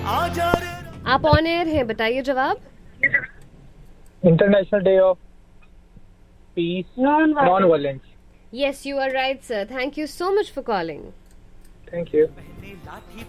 आप on air हैं, बताइए जवाब. International day of peace, non violence. Yes, you are right, sir. Thank you so much for calling. Thank you.